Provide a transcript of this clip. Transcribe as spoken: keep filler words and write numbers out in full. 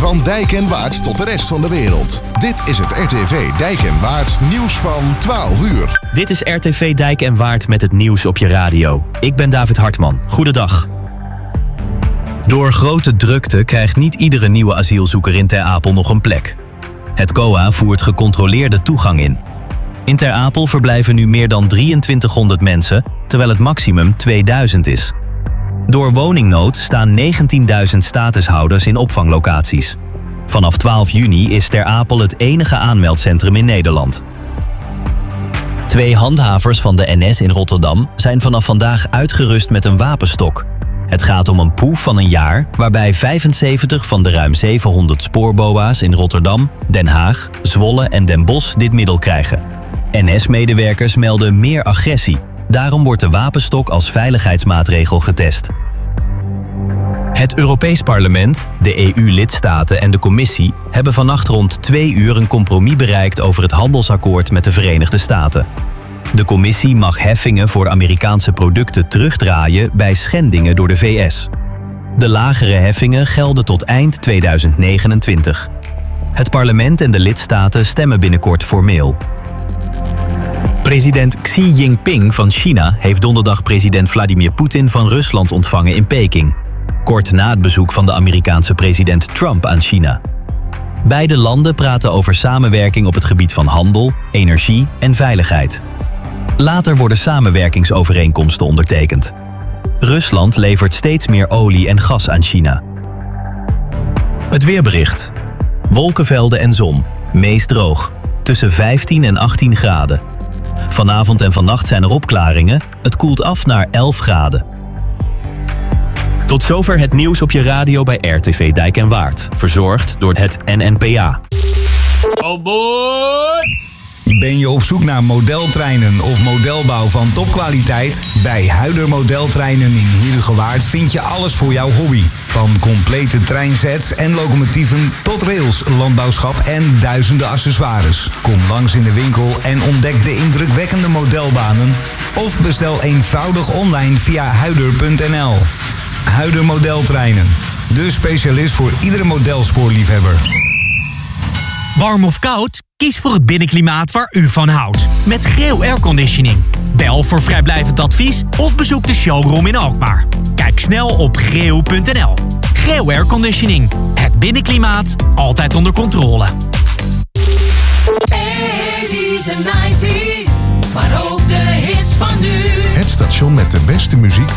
Van Dijk en Waard tot de rest van de wereld. Dit is het R T V Dijk en Waard nieuws van twaalf uur. Dit is R T V Dijk en Waard met het nieuws op je radio. Ik ben David Hartman. Goedendag. Door grote drukte krijgt niet iedere nieuwe asielzoeker in Ter Apel nog een plek. Het C O A voert gecontroleerde toegang in. In Ter Apel verblijven nu meer dan drieëntwintighonderd mensen, terwijl het maximum tweeduizend is. Door woningnood staan negentienduizend statushouders in opvanglocaties. Vanaf twaalf juni is Ter Apel het enige aanmeldcentrum in Nederland. Twee handhavers van de N S in Rotterdam zijn vanaf vandaag uitgerust met een wapenstok. Het gaat om een proef van een jaar waarbij vijfenzeventig van de ruim zevenhonderd spoorboa's in Rotterdam, Den Haag, Zwolle en Den Bosch dit middel krijgen. N S-medewerkers melden meer agressie. Daarom wordt de wapenstok als veiligheidsmaatregel getest. Het Europees Parlement, de E U-lidstaten en de Commissie hebben vannacht rond twee uur een compromis bereikt over het handelsakkoord met de Verenigde Staten. De Commissie mag heffingen voor Amerikaanse producten terugdraaien bij schendingen door de V S. De lagere heffingen gelden tot eind tweeduizend negenentwintig. Het parlement en de lidstaten stemmen binnenkort formeel. President Xi Jinping van China heeft donderdag president Vladimir Poetin van Rusland ontvangen in Peking. Kort na het bezoek van de Amerikaanse president Trump aan China. Beide landen praten over samenwerking op het gebied van handel, energie en veiligheid. Later worden samenwerkingsovereenkomsten ondertekend. Rusland levert steeds meer olie en gas aan China. Het weerbericht. Wolkenvelden en zon. Meest droog. Tussen vijftien en achttien graden. Vanavond en vannacht zijn er opklaringen. Het koelt af naar elf graden. Tot zover het nieuws op je radio bij R T V Dijk en Waard. Verzorgd door het N N P A. Oh boy! Ben je op zoek naar modeltreinen of modelbouw van topkwaliteit? Bij Huider Modeltreinen in Heerhugowaard vind je alles voor jouw hobby. Van complete treinsets en locomotieven tot rails, landbouwschap en duizenden accessoires. Kom langs in de winkel en ontdek de indrukwekkende modelbanen. Of bestel eenvoudig online via huider punt n l. Huider Modeltreinen. De specialist voor iedere modelspoorliefhebber. Warm of koud? Kies voor het binnenklimaat waar u van houdt. Met Greo Airconditioning. Bel voor vrijblijvend advies of bezoek de showroom in Alkmaar. Kijk snel op greo punt n l. Greo Airconditioning. Het binnenklimaat altijd onder controle. eighties en nineties, maar ook de hits van nu. Het station met de beste muziek